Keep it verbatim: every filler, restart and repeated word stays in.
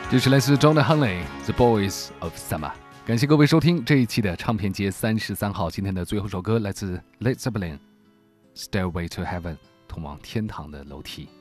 这是来自 John Henley The Boys of Summer。 感谢各位收听这一期的唱片街三十三号。今天的最后一首歌来自 Led Zeppelin Stairway to Heaven， 通往天堂的楼梯。